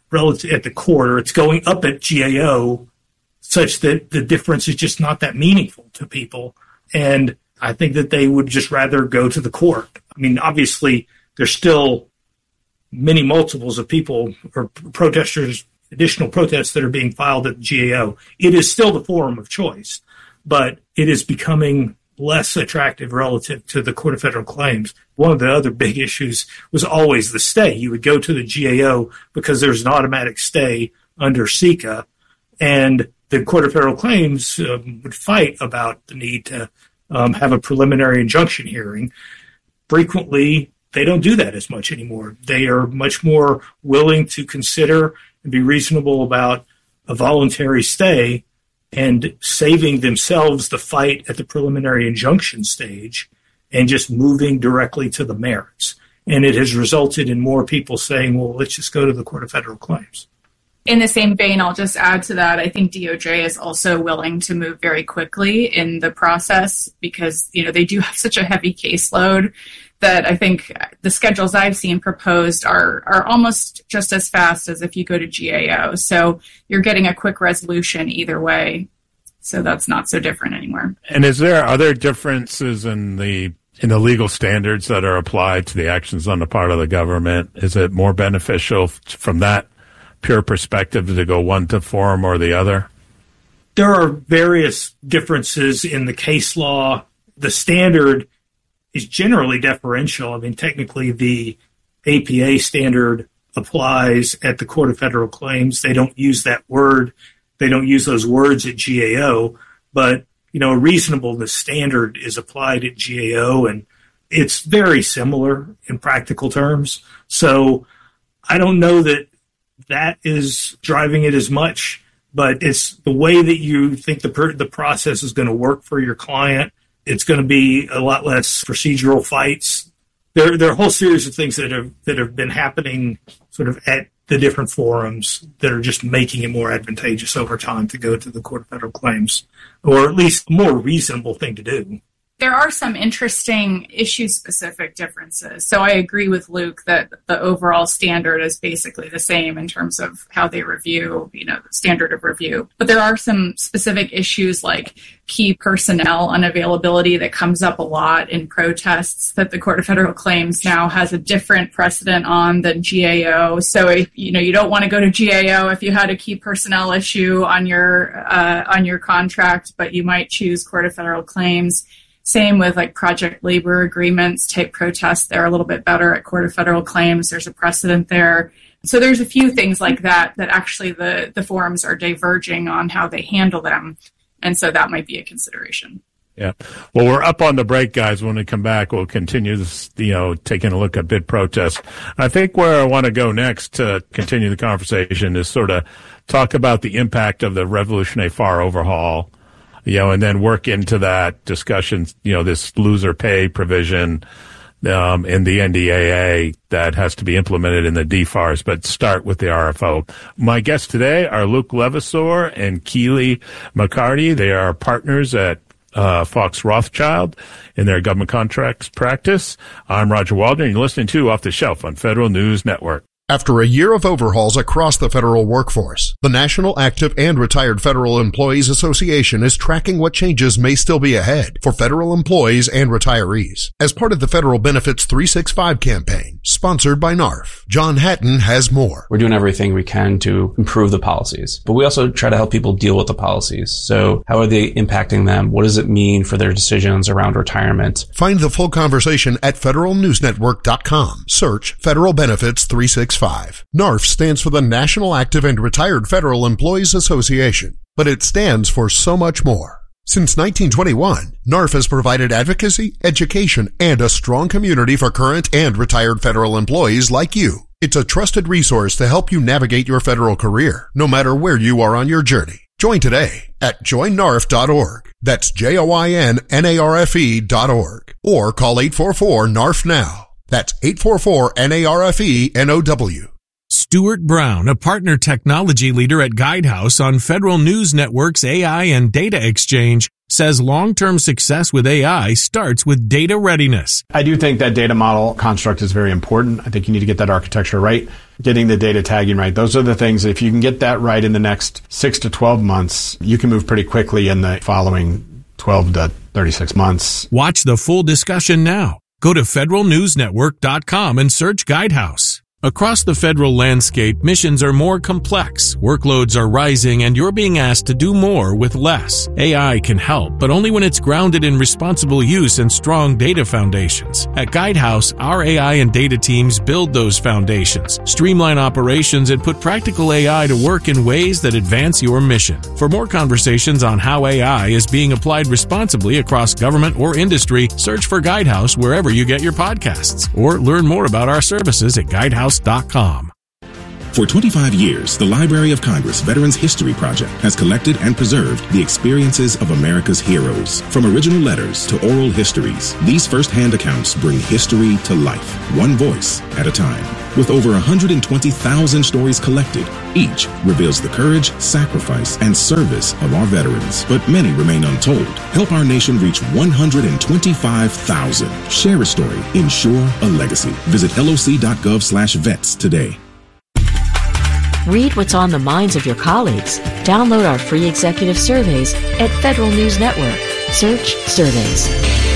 relative at the court, or it's going up at G A O, such that the difference is just not that meaningful to people. And I think that they would just rather go to the court. I mean, obviously, there's still many multiples of people or protesters, additional protests that are being filed at the G A O. It is still the forum of choice, but it is becoming less attractive relative to the Court of Federal Claims. One of the other big issues was always the stay. You would go to the G A O because there's an automatic stay under S E C A, and the Court of Federal Claims um, would fight about the need to um, have a preliminary injunction hearing. Frequently, they don't do that as much anymore. They are much more willing to consider and be reasonable about a voluntary stay and saving themselves the fight at the preliminary injunction stage and just moving directly to the merits. And it has resulted in more people saying, well, let's just go to the Court of Federal Claims. In the same vein, I'll just add to that, I think D O J is also willing to move very quickly in the process because, you know, they do have such a heavy caseload that I think the schedules I've seen proposed are are almost just as fast as if you go to G A O. So you're getting a quick resolution either way. So that's not so different anymore. And is there are there differences in the in the legal standards that are applied to the actions on the part of the government? Is it more beneficial from that pure perspective to go one to forum or the other? There are various differences in the case law. The standard is generally deferential. I mean, technically the A P A standard applies at the Court of Federal Claims. They don't use that word. They don't use those words at G A O, but, you know, a reasonableness standard is applied at G A O, and it's very similar in practical terms. So I don't know that that is driving it as much, but it's the way that you think the per- the process is going to work for your client. It's going to be a lot less procedural fights. There, there are a whole series of things that have that have been happening sort of at the different forums that are just making it more advantageous over time to go to the Court of Federal Claims, or at least a more reasonable thing to do. There are some interesting issue-specific differences. So I agree with Luke that the overall standard is basically the same in terms of how they review, you know, the standard of review. But there are some specific issues like key personnel unavailability that comes up a lot in protests that the Court of Federal Claims now has a different precedent on than G A O. So, if, you know, you don't want to go to G A O if you had a key personnel issue on your uh, on your contract, but you might choose Court of Federal Claims. Same with like project labor agreements type protests. They're a little bit better at Court of Federal Claims. There's a precedent there. So there's a few things like that that actually the, the forums are diverging on how they handle them. And so that might be a consideration. Yeah. Well, we're up on the break, guys. When we come back, we'll continue this, you know, taking a look at bid protests. I think where I want to go next to continue the conversation is sort of talk about the impact of the Revolutionary Far overhaul. You know, and then work into that discussion, you know, this loser pay provision um, in the N D A A that has to be implemented in the D FARS, but start with the R F O. My guests today are Luke Levasseur and Keely McCarty. They are partners at uh, Fox Rothschild in their government contracts practice. I'm Roger Waldron. You're listening to Off the Shelf on Federal News Network. After a year of overhauls across the federal workforce, the National Active and Retired Federal Employees Association is tracking what changes may still be ahead for federal employees and retirees. As part of the Federal Benefits three sixty-five campaign, sponsored by N A R F, John Hatton has more. We're doing everything we can to improve the policies, but we also try to help people deal with the policies. So how are they impacting them? What does it mean for their decisions around retirement? Find the full conversation at federal news network dot com. Search Federal Benefits three sixty-five. N A R F stands for the National Active and Retired Federal Employees Association, but it stands for so much more. Since nineteen twenty-one, N A R F has provided advocacy, education, and a strong community for current and retired federal employees like you. It's a trusted resource to help you navigate your federal career, no matter where you are on your journey. Join today at join N A R F dot org. That's J O I N N A R F E dot org. Or call eight four four N A R F now. That's eight four four N A R F E N O W. Stuart Brown, a partner technology leader at Guidehouse on Federal News Network's A I and Data Exchange, says long-term success with A I starts with data readiness. I do think that data model construct is very important. I think you need to get that architecture right, getting the data tagging right. Those are the things, if you can get that right in the next six to twelve months, you can move pretty quickly in the following twelve to thirty-six months. Watch the full discussion now. Go to federal news network dot com and search Guidehouse. Across the federal landscape, missions are more complex, workloads are rising, and you're being asked to do more with less. A I can help, but only when it's grounded in responsible use and strong data foundations. At Guidehouse, our A I and data teams build those foundations, streamline operations, and put practical A I to work in ways that advance your mission. For more conversations on how A I is being applied responsibly across government or industry, search for Guidehouse wherever you get your podcasts, or learn more about our services at guidehouse dot com. For twenty-five years, the Library of Congress Veterans History Project has collected and preserved the experiences of America's heroes. From original letters to oral histories, these first-hand accounts bring history to life, one voice at a time. With over one hundred twenty thousand stories collected, each reveals the courage, sacrifice, and service of our veterans. But many remain untold. Help our nation reach one hundred twenty-five thousand. Share a story. Ensure a legacy. Visit L O C dot gov slash vets today. Read what's on the minds of your colleagues. Download our free executive surveys at Federal News Network. Search surveys.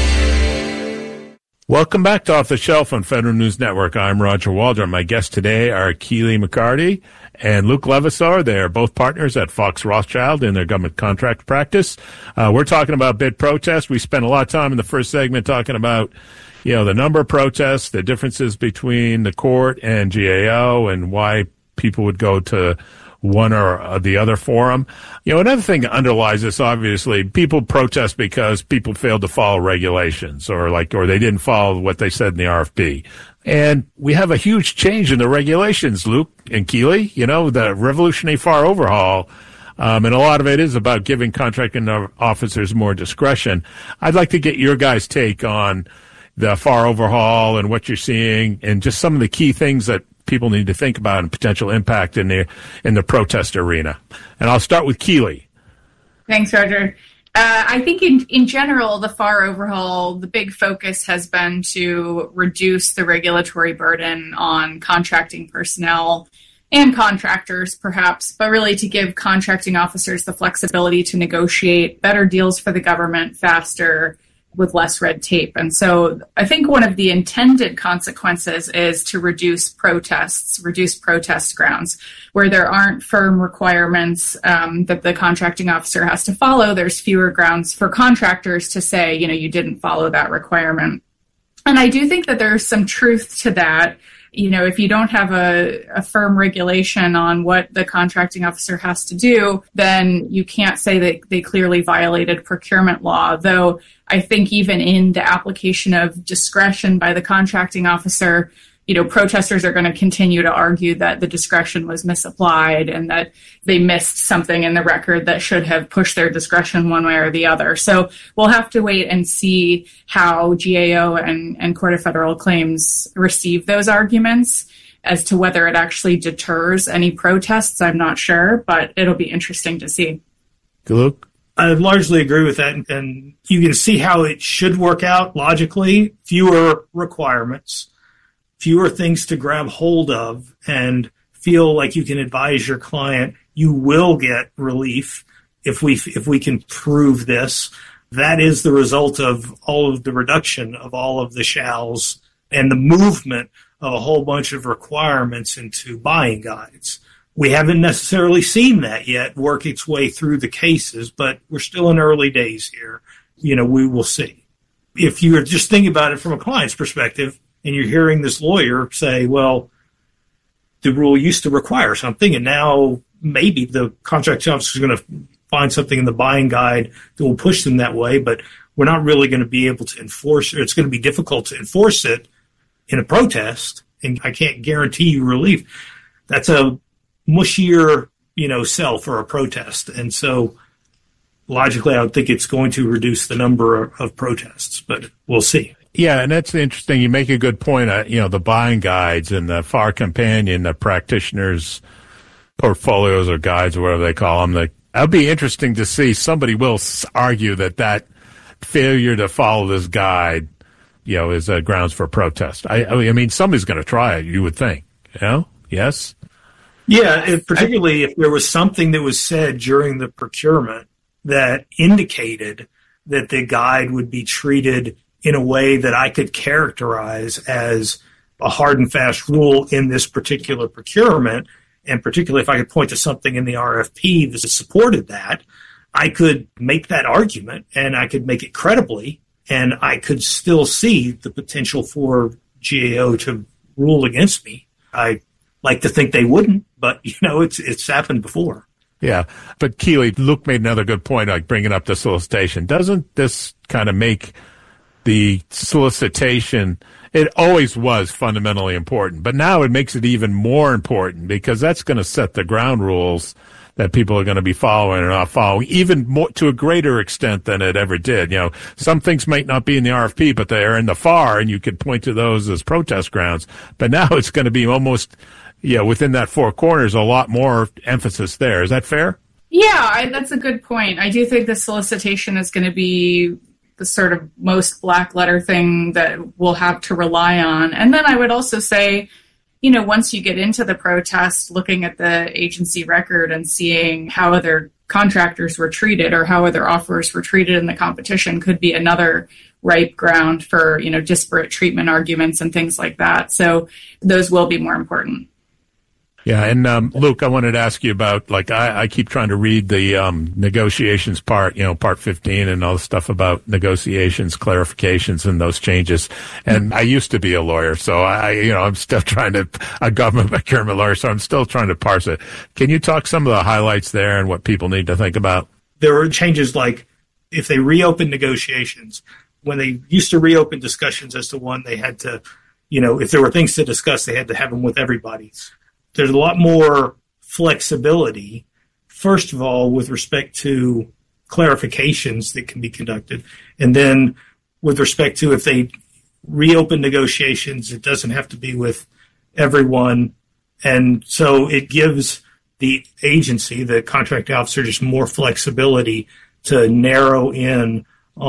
Welcome back to Off the Shelf on Federal News Network. I'm Roger Waldron. My guests today are Keely McCarty and Luke Levasseur. They are both partners at Fox Rothschild in their government contract practice. Uh, we're talking about bid protests. We spent a lot of time in the first segment talking about, you know, the number of protests, the differences between the court and G A O, and why people would go to one or the other forum. You know, another thing that underlies this, obviously, people protest because people failed to follow regulations, or like, or they didn't follow what they said in the R F P. And we have a huge change in the regulations, Luke and Keely, you know, the revolutionary FAR overhaul. Um, and a lot of it is about giving contracting officers more discretion. I'd like to get your guys' take on the FAR overhaul and what you're seeing, and just some of the key things that people need to think about and potential impact in the in the protest arena. And I'll start with Keely. Thanks, Roger. Uh, I think in, in general, the FAR overhaul, the big focus has been to reduce the regulatory burden on contracting personnel and contractors, perhaps, but really to give contracting officers the flexibility to negotiate better deals for the government faster, with less red tape. And so I think one of the intended consequences is to reduce protests, reduce protest grounds. Where there aren't firm requirements um, that the contracting officer has to follow, there's fewer grounds for contractors to say, you know, you didn't follow that requirement. And I do think that there's some truth to that. You know, if you don't have a, a firm regulation on what the contracting officer has to do, then you can't say that they clearly violated procurement law. Though I think even in the application of discretion by the contracting officer, you know, protesters are going to continue to argue that the discretion was misapplied and that they missed something in the record that should have pushed their discretion one way or the other. So we'll have to wait and see how G A O and, and Court of Federal Claims receive those arguments. As to whether it actually deters any protests, I'm not sure, but it'll be interesting to see. Luke? I largely agree with that, and you can see how it should work out logically. Fewer requirements, fewer things to grab hold of, and feel like you can advise your client you will get relief if we if we can prove this. That is the result of all of the reduction of all of the shalls and the movement of a whole bunch of requirements into buying guides. We haven't necessarily seen that yet work its way through the cases, but we're still in early days here. You know, we will see. If you're just thinking about it from a client's perspective, and you're hearing this lawyer say, well, the rule used to require something, and now maybe the contracting officer is going to find something in the buying guide that will push them that way, but we're not really going to be able to enforce it. It's going to be difficult to enforce it in a protest, and I can't guarantee you relief. That's a mushier, you know, sell for a protest. And so logically, I would think it's going to reduce the number of, of protests, but we'll see. Yeah, and that's interesting. You make a good point. Uh, you know, the buying guides and the FAR Companion, the practitioners' portfolios or guides or whatever they call them, the That'll be interesting to see. Somebody will argue that that failure to follow this guide, you know, is uh, grounds for protest. I, I mean, somebody's going to try it, you would think. You know? Yes? Yeah, it, particularly if there was something that was said during the procurement that indicated that the guide would be treated in a way that I could characterize as a hard and fast rule in this particular procurement, and particularly if I could point to something in the R F P that supported that, I could make that argument, and I could make it credibly, and I could still see the potential for G A O to rule against me. I like to think they wouldn't, but, you know, it's it's happened before. Yeah, but Keeley, Luke made another good point, like bringing up the solicitation. Doesn't this kind of make the solicitation, it always was fundamentally important, but now it makes it even more important because that's going to set the ground rules that people are going to be following or not following, even more to a greater extent than it ever did. You know, some things might not be in the R F P, but they are in the F A R, and you could point to those as protest grounds. But now it's going to be almost, yeah, you know, within that four corners, a lot more emphasis there. Is that fair? Yeah, I, that's a good point. I do think the solicitation is going to be the sort of most black letter thing that we'll have to rely on. And then I would also say, you know, once you get into the protest, looking at the agency record and seeing how other contractors were treated or how other offers were treated in the competition could be another ripe ground for, you know, disparate treatment arguments and things like that. So those will be more important. Yeah, and um, Luke, I wanted to ask you about, like, I, I keep trying to read the um, negotiations part, you know, part fifteen and all the stuff about negotiations, clarifications, and those changes. And I used to be a lawyer, so I, you know, I'm still trying to, a government procurement lawyer, so I'm still trying to parse it. Can you talk some of the highlights there and what people need to think about? There were changes like if they reopen negotiations, when they used to reopen discussions as to one, they had to, you know, if there were things to discuss, they had to have them with everybody. There's a lot more flexibility, first of all, with respect to clarifications that can be conducted. And then with respect to if they reopen negotiations, it doesn't have to be with everyone. And so it gives the agency, the contracting officer, just more flexibility to narrow in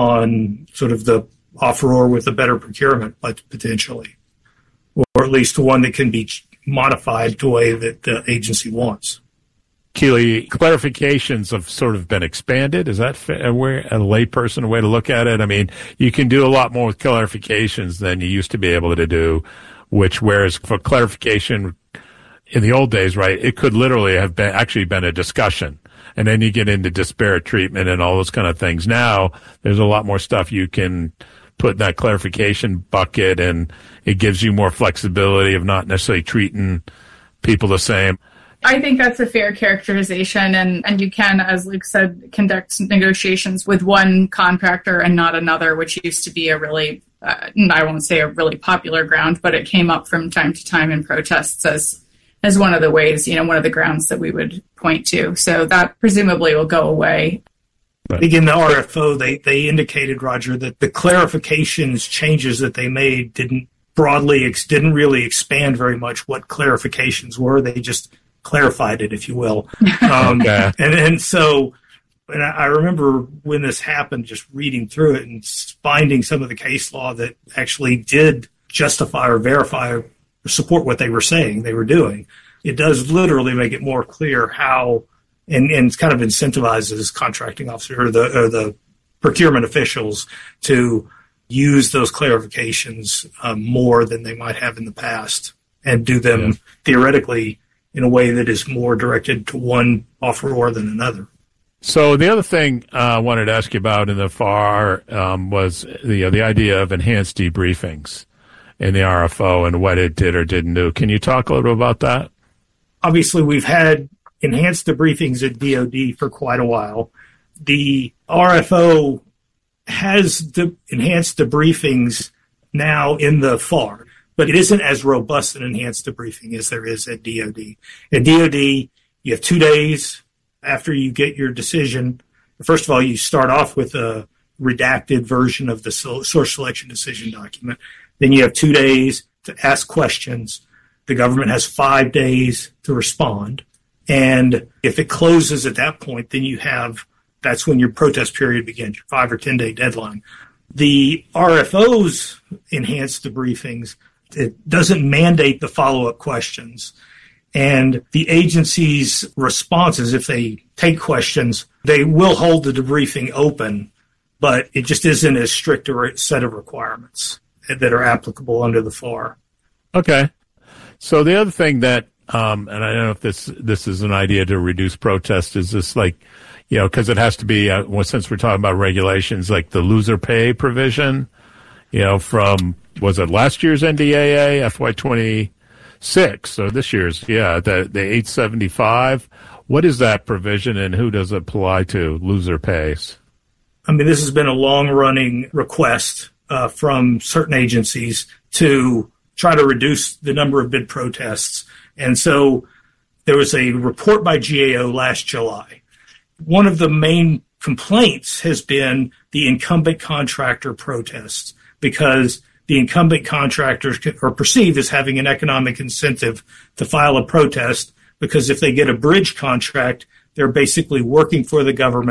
on sort of the offeror with a better procurement, but potentially, or at least one that can be modified the way that the agency wants. Keeley, clarifications have sort of been expanded. Is that a, way, a layperson a way to look at it? I mean, you can do a lot more with clarifications than you used to be able to do, which whereas for clarification in the old days, right, it could literally have been actually been a discussion. And then you get into disparate treatment and all those kind of things. Now, there's a lot more stuff you can put in that clarification bucket, and it gives you more flexibility of not necessarily treating people the same. I think that's a fair characterization, and, and you can, as Luke said, conduct negotiations with one contractor and not another, which used to be a really, uh, I won't say a really popular ground, but it came up from time to time in protests as as one of the ways, you know, one of the grounds that we would point to. So that presumably will go away. I think in the R F O, they, they indicated, Roger, that the clarifications changes that they made didn't broadly, ex- didn't really expand very much what clarifications were. They just clarified it, if you will. Um, okay. And and so, and I, I remember when this happened, just reading through it and finding some of the case law that actually did justify or verify or support what they were saying they were doing. It does literally make it more clear how, and, and kind of incentivizes contracting officer or the, or the procurement officials to use those clarifications um, more than they might have in the past and do them yeah. theoretically in a way that is more directed to one offeror than another. So the other thing uh, I wanted to ask you about in the F A R um, was the uh, the idea of enhanced debriefings in the R F O and what it did or didn't do. Can you talk a little bit about that? Obviously, we've had enhanced debriefings at D O D for quite a while. The R F O has de- enhanced debriefings now in the F A R, but it isn't as robust an enhanced debriefing as there is at D O D. At D O D, you have two days after you get your decision. First of all, you start off with a redacted version of the source selection decision document. Then you have two days to ask questions. The government has five days to respond. And if it closes at that point, then you have, that's when your protest period begins, your five or ten day deadline. The R F Os enhanced debriefings. It doesn't mandate the follow-up questions. And the agency's responses, if they take questions, they will hold the debriefing open, but it just isn't as strict a set of requirements that are applicable under the F A R. Okay. So the other thing that, um, and I don't know if this this is an idea to reduce protest, is this like, you know, because it has to be, uh, well, since we're talking about regulations, like the loser pay provision, you know, from, was it last year's N D A A, F Y twenty-six, so this year's, yeah, the, the eight seventy-five. What is that provision and who does it apply to, loser pays? I mean, this has been a long-running request uh, from certain agencies to try to reduce the number of bid protests. And so there was a report by G A O last July. One of the main complaints has been the incumbent contractor protests, because the incumbent contractors are perceived as having an economic incentive to file a protest, because if they get a bridge contract, they're basically working for the government